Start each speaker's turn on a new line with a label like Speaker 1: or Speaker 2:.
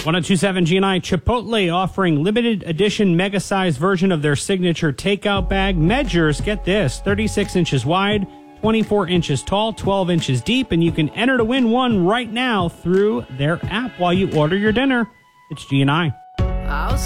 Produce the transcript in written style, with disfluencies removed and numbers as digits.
Speaker 1: 1027 GNI. Chipotle offering limited edition mega size version of their signature takeout bag. Measures, get this, 36 inches wide, 24 inches tall, 12 inches deep, and you can enter to win one right now through their app while you order your dinner. It's GNI.